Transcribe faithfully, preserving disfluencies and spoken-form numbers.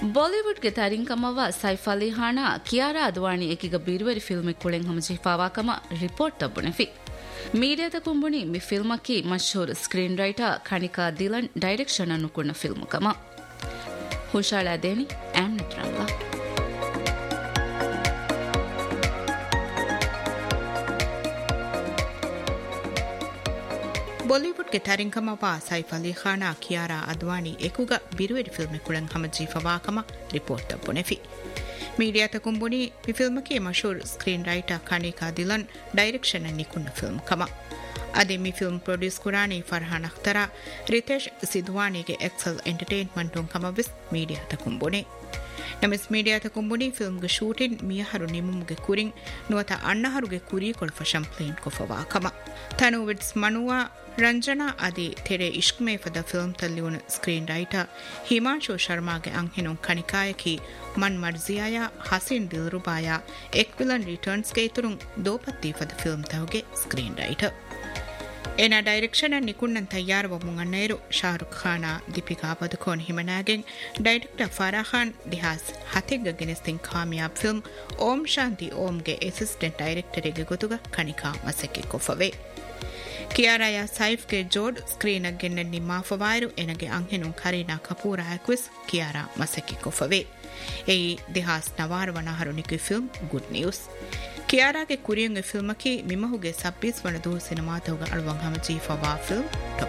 Bollywood ಗೆ ತರಿಂಕಮವ Saif Ali ಹಾಣ Kiara ಅದ್ವಾಣಿ ಏಕಿಗ ಬೀರುವರಿ film ಕುಳೆಂ ಹಮಜಿ ಫಾವಾಕಮ report ತಬ್ಬುನೆಫಿ ಮೀಡಿಯಾದ ಕುಂಬುಣಿ ಮಿ ಫಿಲ್ಮಕಿ ಮಶಹೂರ್ screen writer ಖಣಿಕಾ ದಿಲನ್ direction ಅನ್ನು ಕುಣ್ಣ film ಕಮ ಹುಷಾಳ ದೇನಿ ಆಮ್ನತ್ ರಂಗ ಬಾಲಿವುಡ್ ಗೆ ತರಿಂಕಮವ Saif Ali ಖಾನ Kiara ಅದ್ವಾಣಿ ಏಕುಗ ಬಿರುವೆರಿ film ಕುಳಂ ಹಮಜಿ ಫವಾಕಮ report ತಬ್ಬುನೆಫಿ media ತಕುಂಬುನಿ ಮಿ ಫಿಲ್ಮಕಿ ಮಶಹೂರ್ ಸ್ಕ್ರೀನ್ ರೈಟರ್ ಖಣಿಕಾ ದಿಲನ್ ಡೈರೆಕ್ಷನ್ ಅನ್ನಿ ಕುಣ್ಣ ಫಿಲ್ಮ್ ಕಮ ಅದೇ ಮಿ film produce ಕುರಾನಿ Farhan Akhtar Ritesh ಸಿದ್ವಾನಿಗೆ Excel entertainment ಕಮವಿಸ್ media ತಕುಂಬುನಿ ನಮಿಸ್ media ತಕುಂಬುನಿ ಫಿಲ್ಮ್ಗೆ shooting ಮಿಯಹರು ನಿಮ್ಮುಗೆ ಕುರಿಂಗ್ ನುವತ ಅಣ್ಣಹರುಗೆ ಕುರಿ ಕೊಳ್ಫ ಶಂಪ್ಲೇನ್ ಕೊಫವಾ ಕಮ ತನು ವಿಡ್ಸ್ ಮನುವ ರಂಜನಾ ಅದಿ ತೆರೆ ಇಷ್ಕ್ಮೇ ಫದ film ತಲ್ಲಿಯುನ screen writer Himanshu ಶರ್ಮಾಗೆ ಅಂಹಿನು ಖಣಿಕಾಯಕಿ Mann ಮರ್ಜಿಯಾಯ Haseen ದಿಲ್ರುಬಾಯ ಎಕ್ವಿಲನ್ ರಿಟರ್ನ್ಸ್ಗೆ ಇತುರುಂ ದೋಪತ್ತಿ ಫದ film ತಹುಗೆ screen writer ಏನ ಡೈರೆಕ್ಷನ್ ನಿಕುಣ್ಣನ್ ತಯ್ಯಾರ ಮುಂಗಣ್ಣೇರು ಶಾರುಖ್ ಖಾನ ದೀಪಿಕಾ ಪದುಕೋನ್ ಹಿಮನಾಗೆನ್ ಡೈರೆಕ್ಟರ್ ಫರಾಖಾನ್ ದಿಹಾಸ್ ಹತೆಗ್ಗ ಗೆನೆಸ್ತಿನ್ ಕಾಮಿಯಾಬ್ ಫಿಲ್ಮ್ ಓಂ ಶಾಂತಿ ಓಂಗೆ ಅಸಿಸ್ಟೆಂಟ್ ಡೈರೆಕ್ಟರಿಗೆ ಗೊತುಗ ಖಣಿಕಾ ಮಸಕ್ಕೆ ಕೊಫವೆ ಕಿಯಾರಾಯ ಸೈಫ್ಗೆ ಜೋಡ್ ಸ್ಕ್ರೀನ್ ಗೆನ್ನೆನ್ನಿ ಮಾಫವಾಯರು ಎನಗೆ ಅಂಹೆನು Kareena ಕಪೂರ ಹ್ಯಾಕ್ವಿಸ್ Kiara ಮಸಕ್ಕೆ ಕೊಫವೆ ಎಯಿ ದಿಹಾಸ್ ನವಾರವಣ ಹರುನಿಕೆ film good news ಕಿಯಾರಾಗೆ ಕುರಿಯಂಗೆ ಫಿಲ್ಮಕಿ ಮಿಮಹುಗೆ ಸಬ್ಬೀಸ್ ವಣ ದೂ ಸಿನಿಮಾ ತೌಗ ಅಳುವಂಗ ಹಮಜಿ ಫವಾ ಫಿಲ್ಮ್